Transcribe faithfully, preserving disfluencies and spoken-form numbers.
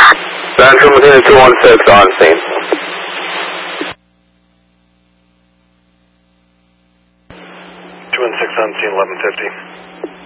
Central Medina two one six on scene. two one six on scene, eleven fifty.